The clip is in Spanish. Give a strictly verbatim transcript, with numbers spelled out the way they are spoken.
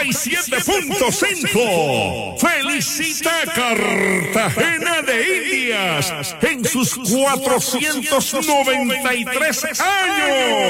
y siete punto cinco. Felicita a Cartagena de Indias en sus cuatrocientos noventa y tres años.